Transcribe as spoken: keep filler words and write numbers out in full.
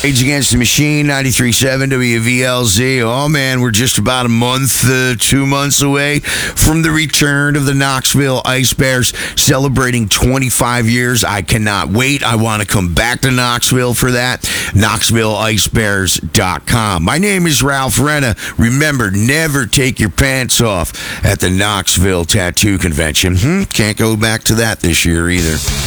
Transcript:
Rage Against the Machine, ninety-three point seven W V L Z. Oh, man, we're just about a month, uh, two months away from the return of the Knoxville Ice Bears, celebrating twenty-five years. I cannot wait. I want to come back to Knoxville for that. Knoxville Ice Bears dot com. My name is Ralph Renna. Remember, never take your pants off at the Knoxville Tattoo Convention. Hmm, can't go back to that this year either.